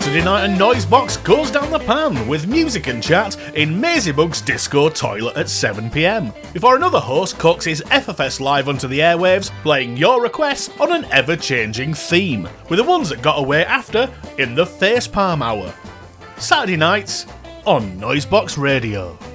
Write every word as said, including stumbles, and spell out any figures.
Saturday night and Noisebox goes down the pan with music and chat in Mazybug's Disco Toilet at seven p m, before another host cooks his F F S live onto the airwaves, playing your requests on an ever-changing theme, with the ones that got away after in the Facepalm Hour. Saturday nights on Noisebox Radio.